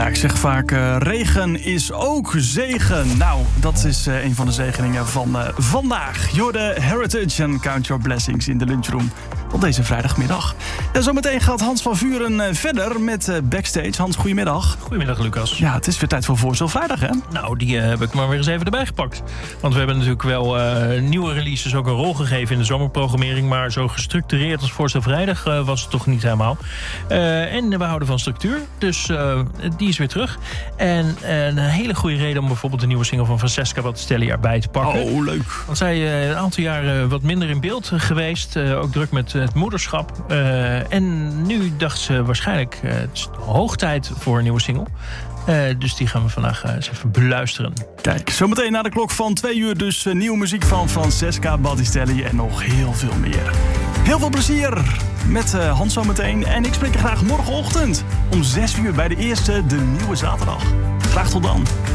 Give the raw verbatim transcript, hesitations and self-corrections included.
Ja, ik zeg vaak, uh, regen is ook zegen. Nou, dat is uh, een van de zegeningen van uh, vandaag. Jorde Heritage en Count Your Blessings in de lunchroom op deze vrijdagmiddag. En zometeen gaat Hans van Vuren uh, verder met uh, Backstage. Hans, goedemiddag. Goedemiddag, Lucas. Ja, het is weer tijd voor Voorstel Vrijdag, hè? Nou, die uh, heb ik maar weer eens even erbij gepakt. Want we hebben natuurlijk wel uh, nieuwe releases ook een rol gegeven in de zomerprogrammering. Maar zo gestructureerd als Voorstel Vrijdag uh, was het toch niet helemaal. Uh, en we houden van structuur. Dus uh, die is weer terug. En uh, een hele goede reden om bijvoorbeeld de nieuwe single van Francesca Battistelli erbij te pakken. Oh, leuk. Want zij uh, een aantal jaar wat minder in beeld geweest. Uh, ook druk met uh, het moederschap. Uh, en nu dacht ze waarschijnlijk, uh, het is hoog tijd voor een nieuwe single. Uh, dus die gaan we vandaag uh, eens even beluisteren. Kijk, zometeen na de klok van twee uur dus uh, nieuwe muziek van Francesca Battistelli en nog heel veel meer. Heel veel plezier met uh, Hans zometeen. En ik spreek je graag morgenochtend om zes uur bij de eerste De Nieuwe Zaterdag. Graag tot dan.